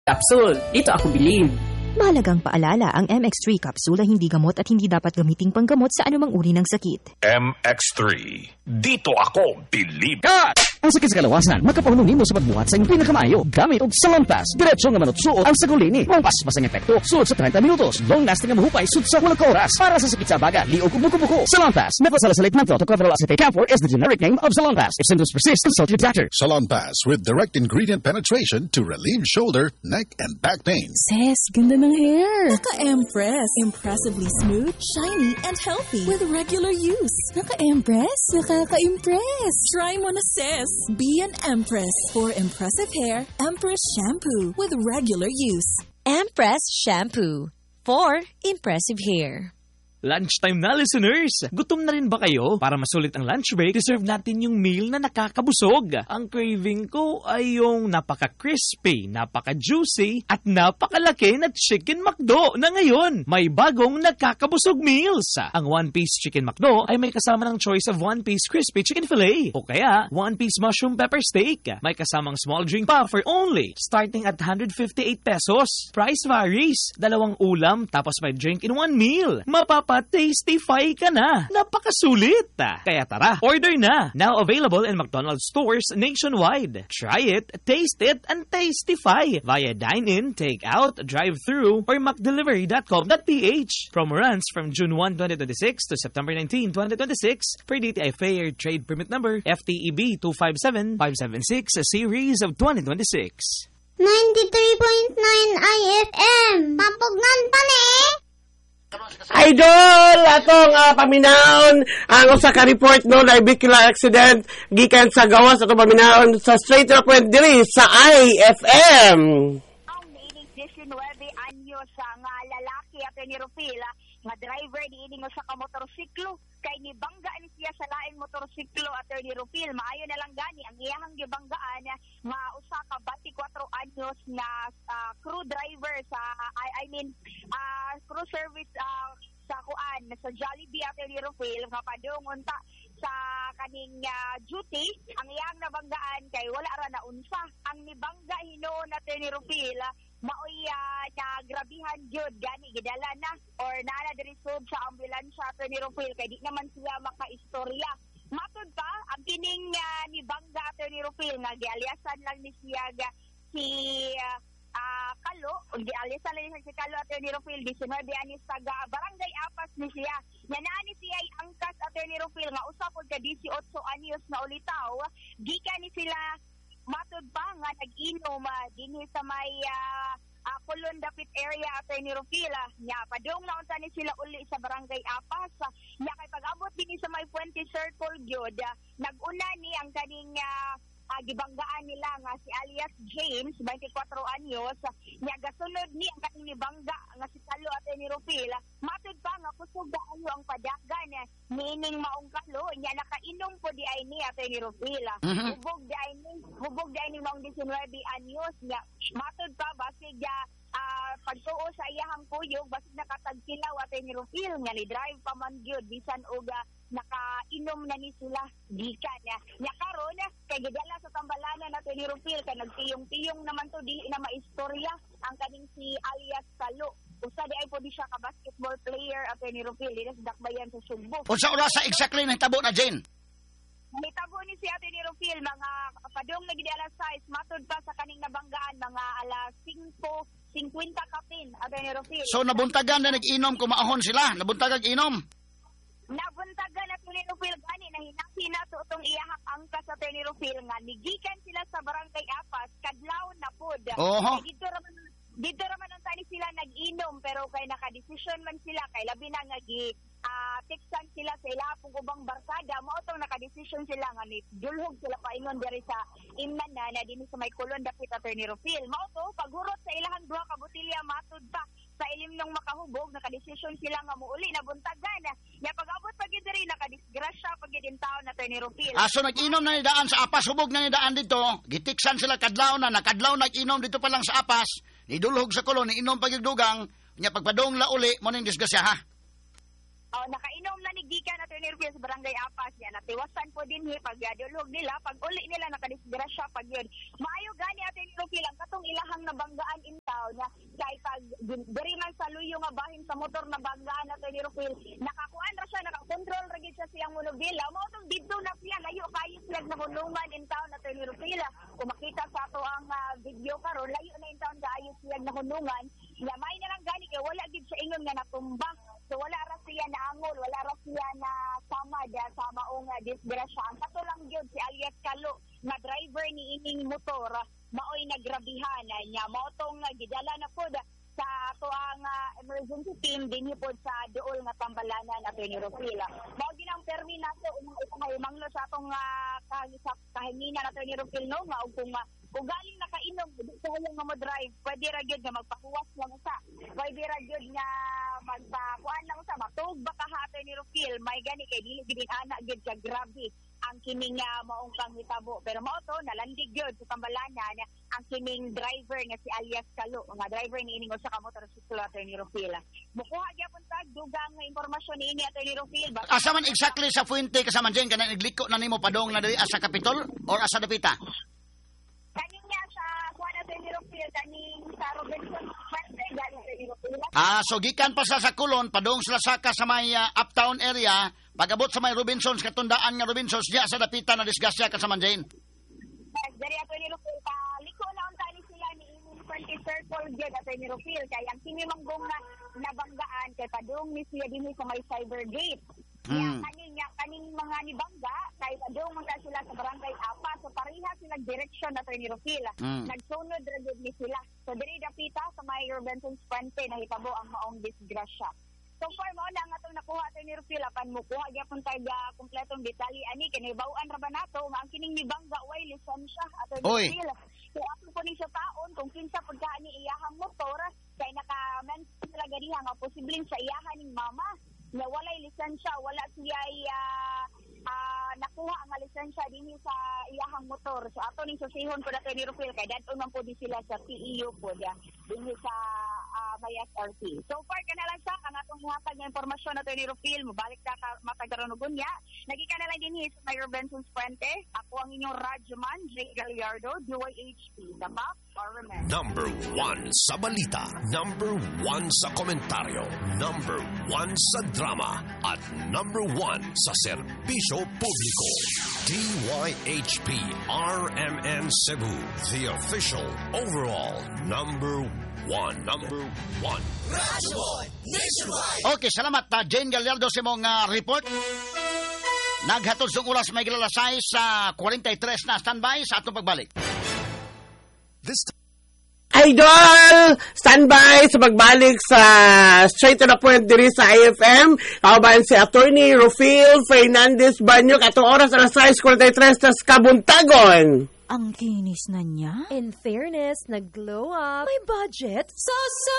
Capsule, dito ako bilhin. Mahalagang paalala, ang MX3 capsule ay hindi gamot at hindi dapat gamiting panggamot sa anumang uri ng sakit. MX3, dito ako bilib. Cut! Ang sakit sa kalawasan, makapahulungin mo sa pagbuhat sa iyong pinakamaayo. Gamit og Salonpas. Diretso nga manutsuot ang sagulini. Mong paspas ang epekto. Suot sa 30 minutos. Long lasting ang mahupay. Suot sa walang oras. Para sa sakit sa baga, liog o buko-buko. Salonpas. Methosalazolate menthol tocopherol acetate camphor is the generic name of Salonpas. If symptoms persist, consult your doctor. Salonpas with direct ingredient penetration to relieve shoulder, neck, and back pain. Sis, ganda ng hair. Naka-Empress. Impressively smooth, shiny, and healthy with regular use. Naka-Empress? Nakaka-impress. Try mo na, sis. Be an Empress. For impressive hair, Empress Shampoo with regular use. Empress Shampoo for impressive hair. Lunchtime na, listeners! Gutom na rin ba kayo? Para masulit ang lunch break, deserve natin yung meal na nakakabusog. Ang craving ko ay yung napaka-crispy, napaka-juicy, at napakalaki na Chicken McDo na ngayon may bagong nakakabusog meals. Ang one-piece Chicken McDo ay may kasama ng choice of one-piece crispy chicken fillet o kaya one-piece mushroom pepper steak. May kasamang small drink pa for only starting at 158 pesos. Price varies. 2 ulam tapos may drink in one meal. Tastify ka na. Napakasulit. Kaya tara, order na. Now available in McDonald's stores nationwide. Try it, taste it, and tastify via dine-in, take-out, drive-thru, or McDelivery.com.ph. Promo runs from June 1, 2026 to September 19, 2026 per DTI Fair Trade Permit Number FTEB 257576 Series of 2026. 93.9 IFM. Papugnan pa ni. Idol, atong paminaon ang usa ka report no na vehicular accident gikan sa gawas atong paminaon sa straight up point diri sa IFM. Ang niining 19 anyo sa nga lalaki at ni Rufila nga driver diining sa ka motorsiklo kay ni bangga ni siya sa laing motorsiklo at ni Rufil maayo na lang gani ang iyang gibanggaan nga usa ka 24 anyos na crew driver sa crew service sa kuan sa Jollibee at ni Rufil nga padung unta sa kaning duty ang iyang nabanggaan kay wala ra na unsa ang nibangga hinuon at ni Rufil maoy nagrabihan jud gani gidala na or naala diri sud sa ambulansya at ni Rufil kay di naman sila makaistorya. Matud pa ang kining ni bangga at ni Rufil nga gialiasan lang ni siya si Kalo, gialiasan lang ni si Kalo at ni Rufil 19 anis taga barangay Apas ni siya. Yanaan ni siya ay angkas at ni Rufil nga usa pod ka 18 anyos na ulitaw gikan ni sila matud pa nga nag-inom dinhi sa may Colon Dapit area at ni Rufila nya padung na unta ni sila uli sa barangay Apas nya kay pag-abot dinhi sa may Puente Circle gyud nag-una ni ang kaning gibanggaan nila nga si alias James 24 anyos nya gasunod ni ang kaning nibangga nga si Kalo at ni Rufila matud pa nga kusog ayo ang padagan meaning maong Kalo nya nakainom po di ay ni at ni Rufila hubog di ay ni maong 19 anyos nya matud pa basig pagtuo sa iyahang kuyog basig nakatagkilaw at ni Rufil nga ni drive pa man gyud bisan og nakainom na ni sila gikan nya karon kay gidala sa tambalanan nato ni Rufil kay nagtiyong-tiyong naman to dili na maistorya ang kaning si alias Kalo usa di ay po di siya ka basketball player at ni Rufil dili sa dakbayan sa Sugbo. Unsa oras sa exactly nahitabo na Jane? Nitabo ni si Ate ni Rufil mga padung na gid alas 6 matud pa sa kaning nabanggaan mga alas 5:50 kapin Ate ni Rufil. So nabuntagan na nag-inom kumaahon sila, nabuntagan inom. Nabuntagan na ni Rufil gani na hinasi na to itong iyahak angkas sa ni Rufil nga nigikan sila sa barangay Apas kadlaw na pod. Dito raman ang tani sila nag-inom pero kay naka-decision man sila kay labi na nga textan sila sa ilapong ubang barkada mao tong naka-decision sila nga ni dulhog sila paingon diri sa imnan na dinhi sa may Colon Dapit at ni Rufil mao to paghurot sa ilahang duha ka botelya matud pa sa ilim nung makahubog naka-decision sila nga muuli na buntagan nya pag-abot pa gid diri naka-disgrasya pag gid taon na ni Rufil. So nag-inom na ni daan sa Apas hubog na ni daan dito gitiksan sila kadlaw na nakadlaw nag-inom dito pa lang sa Apas nidulhog sa Colon inom pag dugang nya pagpadong la uli mo ning disgrasya ha. Nakainom na ni Gikan at Rufil sa Barangay Apas niya. Natiwasan po din pag dulog nila, pag uli nila nakadisgrasya pag yun. Maayo gani at Rufil ang katong ilahang nabanggaan in town niya. Kay pag diri man sa luyo nga bahin sa motor na banggaan at Rufil, nakakuan ra siya, nakakontrol ra gid siya siyang monobila. Mao tong didto na siya layo kayo sila na hulungan in town at Rufil. Kung makita sa ato ang video karon, layo na in town kayo sila na hulungan. Nga may na lang gani kay wala gid sa ingon nga natumbang. So wala ra siya na angol, wala ra siya na samad sa maong disgrasya. Ang kato lang yun si Alias Kalo na driver ni ining motor maoy nagrabihan niya. Mao tong gidala na pod sa ato ang emergency team dinhi pod sa duol nga Tambalanan at Rufil. Mao ginang permi nato umangno sa atong kahimina na Rufil no nga kung galing nakainom sa hayang nga mo drive, pwede ra gyud nga magpakuwas lang sa. Pwede ra gyud nga magpakuan lang sa matug baka hato ni Rufil. May gani kay dili gid ana gyud ka grabe ang kining maong panghitabo. Pero mao to nalandig gyud sa Tambalanan ang kining driver nga si Alias Kalo, nga driver ni ining usa ka motorsiklo at ni Rufil. Mukuha gyapon sa dugang nga impormasyon ni ini at ni Rufil. Asa man exactly sa Fuente kasama dyan kana nagliko na nimo padong na diri asa Kapitol or asa Dapita? Kaning niya sa kuan at ni Rufil, kaning sa Robinson Fuente galing sa Rufil. So gikan pa sa Kulon padong sila saka sa may uptown area, pagabot sa may Robinsons katundaan nga Robinsons diya sa Dapita na disgrasya kasama dyan. Dari at ni Rufil liko na unta ni sila ni ining Fuente Circle gyud at ni Rufil kay ang kini manggong na nabanggaan kay padung ni siya dinhi sa may Cybergate. Kaning mga nibangga kay padung man sila sa Barangay Apas, so pareha sila direksyon at ni Rufil. Nagsunod ra gyud ni sila. So diri Dapita sa may Robinson Fuente nahitabo ang maong disgrasya. So far mo na nga itong nakuha at ni Rufil, apan mo kuha gyapon taga kompletong detalye ani kinibawaan ra ba nato nga ang kining nibangga way lisensya at ni Rufil. So ako po ning sa taon kung kinsa pagka ni iyahang motor kay naka-mention sila ganiha nga posibleng sa iyahan ning mama na walay lisensya, wala siya nakuha ang lisensya dinhi sa iyahang motor. So ato ning susihon ko nato ni Rufil kay dadto man po di sila sa PEO po dinhi sa may SRT. So far kana lang sa ang atong ihatag nga impormasyon nato ni Rufil, mobalik ta matagaronugon niya. Nagika na lang dinhi sa may Robinson Fuente. Ako ang inyong radyoman, J. Gallardo, DYHP, The Box Government. Number 1 sa balita, number 1 sa komentaryo, number 1 sa drama, at number 1 sa serbisyo publiko. DYHP RMN Cebu, the official overall number 1. Number 1. Radyo Boy Nationwide. Okay, salamat Jane Gallardo sa mong report. Naghatod sa oras may gilalasay sa 43 na standby sa atong pagbalik. Idol! Standby sa pagbalik sa Straight to the Point diri sa IFM. Kauban si Attorney Rufil Fernandez Banyok. Atong oras alas 6:43 sa Kabuntagon. Ang kinis na niya. In fairness, nag-glow up. May budget? So